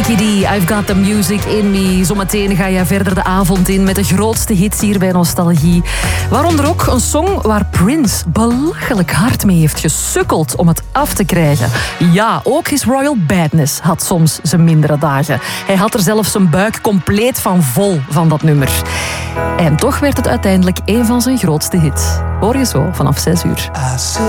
Becky D, I've Got The Music In Me. Zometeen ga je verder de avond in met de grootste hits hier bij Nostalgie. Waaronder ook een song waar Prince belachelijk hard mee heeft gesukkeld om het af te krijgen. Ja, ook His Royal Badness had soms zijn mindere dagen. Hij had er zelfs zijn buik compleet van vol van dat nummer. En toch werd het uiteindelijk een van zijn grootste hits. Hoor je zo vanaf 6 uur.